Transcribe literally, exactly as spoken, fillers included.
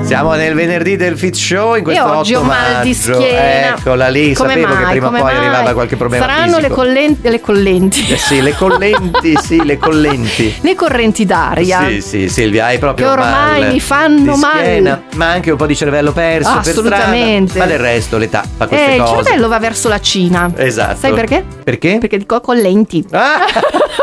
Siamo nel venerdì del Fit Show in questo Io oggi otto ho mal di maggio. schiena. Eccola lì, Come sapevo mai? che prima o Come poi mai? arrivava qualche problema Saranno fisico. le collenti, le collenti. Eh sì, le collenti, sì, le collenti. Le correnti d'aria. Sì, sì, Silvia, hai proprio Che ormai mal mi fanno di schiena, male. ma anche un po' di cervello perso per strada. Assolutamente. Ma del resto l'età fa queste Eh, il cose. cervello va verso la Cina. Esatto. Sai perché? Perché? Perché dico collenti. Ah!